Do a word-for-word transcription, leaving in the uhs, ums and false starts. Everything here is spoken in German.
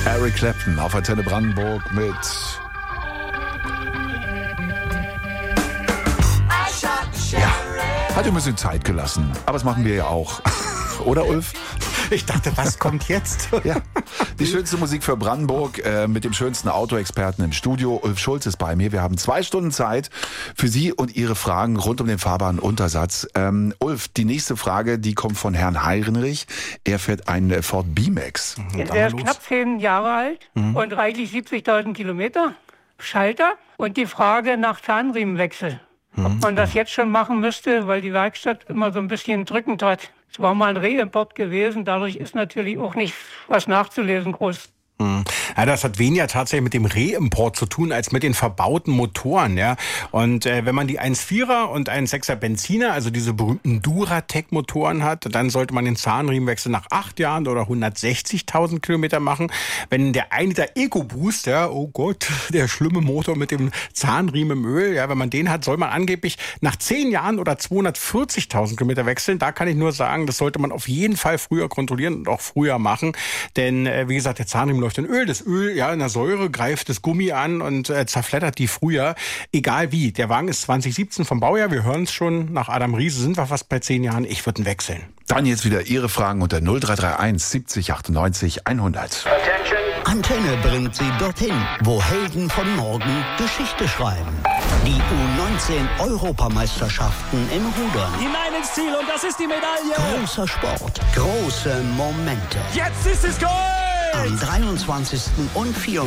Eric Clapton auf Antenne Brandenburg mit ja, hat ein bisschen Zeit gelassen, aber das machen wir ja auch. Oder, Ulf? Ich dachte, was kommt jetzt? Ja, die schönste Musik für Brandenburg äh, mit dem schönsten Autoexperten im Studio. Ulf Schulz ist bei mir. Wir haben zwei Stunden Zeit für Sie und Ihre Fragen rund um den Fahrbahnuntersatz. Ähm, Ulf, die nächste Frage, die kommt von Herrn Heinrich. Er fährt einen Ford B-Max. Mhm, Der ist los. knapp zehn Jahre alt mhm. und reichlich siebzigtausend Kilometer. Schalter und die Frage nach Zahnriemenwechsel. Mhm. Ob man das jetzt schon machen müsste, weil die Werkstatt immer so ein bisschen drückend hat. Es war mal ein Reimport gewesen, dadurch ist natürlich auch nicht was nachzulesen groß. Ja, das hat weniger tatsächlich mit dem Reimport zu tun, als mit den verbauten Motoren, ja. Und äh, wenn man die eins Komma vierer und eins Komma sechser Benziner, also diese berühmten Duratec-Motoren hat, dann sollte man den Zahnriemenwechsel nach acht Jahren oder hundertsechzigtausend Kilometer machen. Wenn der ein Liter EcoBoost, ja, oh Gott, der schlimme Motor mit dem Zahnriemen im Öl, ja, wenn man den hat, soll man angeblich nach zehn Jahren oder zweihundertvierzigtausend Kilometer wechseln. Da kann ich nur sagen, das sollte man auf jeden Fall früher kontrollieren und auch früher machen. Denn, äh, wie gesagt, der Zahnriemen läuft in Öl. Das Öl, ja, in der Säure greift das Gummi an und äh, zerfleddert die früher. Egal wie. Der Wagen ist zwanzig siebzehn vom Baujahr. Wir hören es schon. Nach Adam Riese sind wir fast bei zehn Jahren. Ich würde ihn wechseln. Dann jetzt wieder Ihre Fragen unter null drei drei eins siebzig achtundneunzig hundert. Attention. Antenne bringt Sie dorthin, wo Helden von morgen Geschichte schreiben. Die U neunzehn Europameisterschaften im Rudern. Hinein ins Ziel und das ist die Medaille. Großer Sport, große Momente. Jetzt ist es Gold! Am dreiundzwanzigsten und vierundzwanzigsten